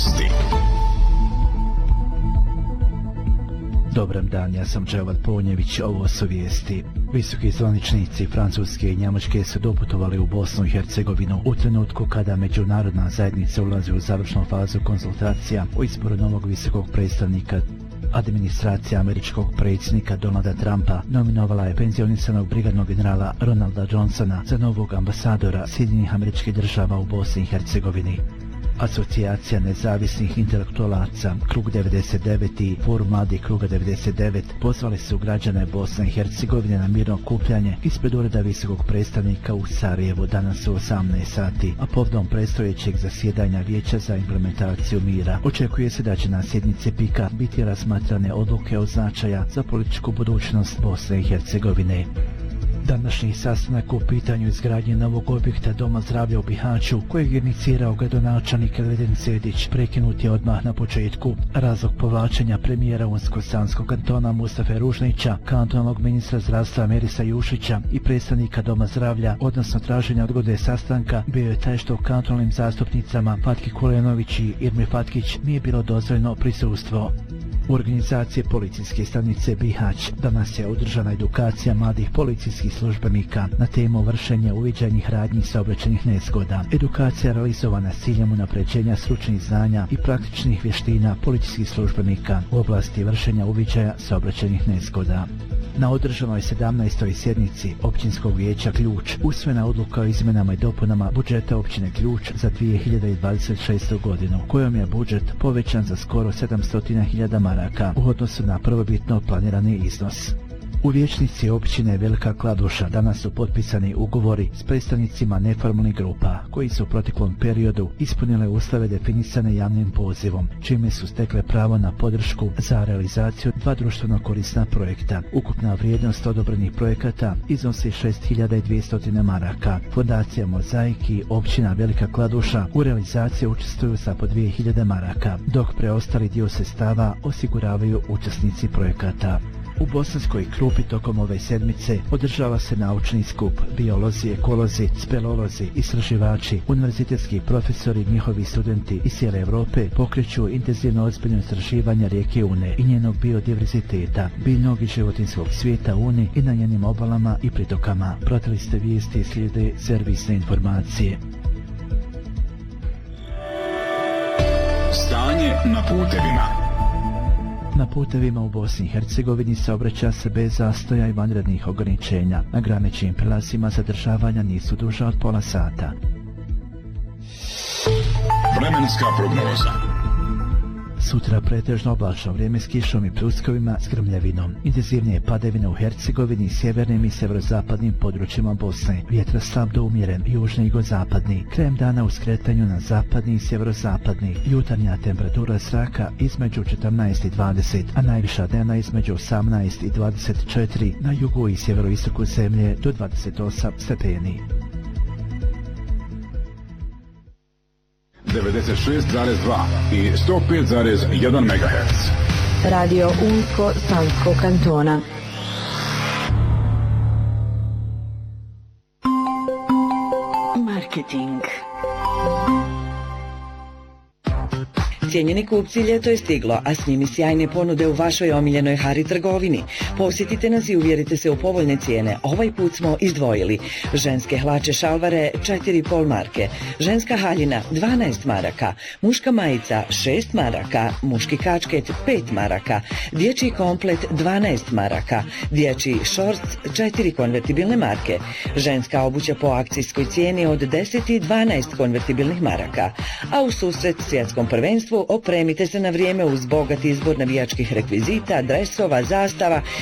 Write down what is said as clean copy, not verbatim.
vijesti. Dobar dan, ja sam Dževad Ponjević, ovo su vijesti. Visoki zvaničnici Francuske i Njemačke su doputovali u Bosnu i Hercegovinu u trenutku kada međunarodna zajednica ulazi u završnu fazu konzultacija o izboru novog visokog predstavnika. Administracija američkog predsjednika Donalda Trumpa nominovala je penzionisanog brigadnog generala Ronalda Johnsona za novog ambasadora Sjedinjenih Američkih Država u Bosni i Hercegovini. Asocijacija nezavisnih intelektualaca Krug 99 i Forum mladih Kruga 99 pozvali su građane Bosne i Hercegovine na mirno okupljanje ispred ureda visokog predstavnika u Sarajevu danas u 18 sati, a povodom predstojećeg zasjedanja Vijeća za implementaciju mira. Očekuje se da će na sjednici PIK-a biti razmatrane odluke od značaja za političku budućnost Bosne i Hercegovine. Današnji sastanak u pitanju izgradnje novog objekta Doma zdravlja u Bihaću, kojeg je inicirao gradonačelnik Elvedin Sedić, prekinut je odmah na početku. Razlog povlačenja premijera Unsko-Sanskog kantona Mustafe Ružnića, kantonalnog ministra zdravstva Merisa Jušića i predstavnika Doma zdravlja, odnosno traženja odgode sastanka, bio je taj što kantonalnim zastupnicama Fatki Kulenović i Irmi Fatkić nije bilo dozvoljeno prisustvo. U organizaciji policijske stanice Bihać danas je održana edukacija mladih policijskih službenika na temu vršenja uviđajnih radnji saobraćajnih nezgoda. Edukacija realizovana s ciljem unapređenja stručnih znanja i praktičnih vještina policijskih službenika u oblasti vršenja uviđaja saobraćajnih nezgoda. Na održanoj 17. sjednici Općinskog vijeća Ključ usvojena odluka o izmenama i dopunama budžeta općine Ključ za 2026. godinu, kojom je budžet povećan za skoro 700.000 maraka u odnosu na prvobitno planirani iznos. U vijećnici općine Velika Kladuša danas su potpisani ugovori s predstavnicima neformalnih grupa koji su u proteklom periodu ispunile uslove definisane javnim pozivom, čime su stekle pravo na podršku za realizaciju 2 društveno korisna projekta. Ukupna vrijednost odobrenih projekata iznosi 6.200 maraka. Fondacija Mozaik i općina Velika Kladuša u realizaciji učestvuju sa po 2.000 maraka, dok preostali dio sredstava osiguravaju učesnici projekata. U Bosanskoj Krupi tokom ove sedmice održava se naučni skup. Biolozi, ekolozi, speleolozi, istraživači, univerzitetski profesori i njihovi studenti iz cijele Europe pokreću intenzivno ozbiljno istraživanje rijeke Une i njenog biodiverziteta, biljnog i životinskog svijeta Uni i na njenim obalama i pritokama. Pratili ste vijesti i slijede servisne informacije. Stanje na putevima. Na putevima u Bosni i Hercegovini saobraća se bez zastoja i vanrednih ograničenja. Na graničnim prelazima zadržavanja nisu duža od pola sata. Vremenska prognoza. Sutra pretežno oblačno vrijeme s kišom i pljuskovima s grmljavinom. Intenzivnije padavine u Hercegovini i sjevernim i severozapadnim područjima Bosne. Vjetar slab do umjeren, južni i jugozapadni. Krajem dana u skretanju na zapadni i sjeverozapadni. Jutarnja temperatura zraka između 14 i 20, a najviša dnevna između 18 i 24, na jugu i sjeveroistoku zemlje do 28 stepeni. 96,2 i 105,1 MHz. Radio Unsko-Sanskog kantona. Marketing. Cijenjeni kupci, ljeto je stiglo, a s njimi sjajne ponude u vašoj omiljenoj Hari trgovini. Posjetite nas i uvjerite se u povoljne cijene. Ovaj put smo izdvojili ženske hlače šalvare 4,5 marke, ženska haljina 12 maraka, muška majica 6 maraka, muški kačket 5 maraka, dječji komplet 12 maraka, dječji šorc 4 konvertibilne marke, ženska obuća po akcijskoj cijeni od 10 i 12 konvertibilnih maraka, a u susret svjetskom prvenstvu opremite se na vrijeme uz bogat izbor navijačkih rekvizita, dresova, zastava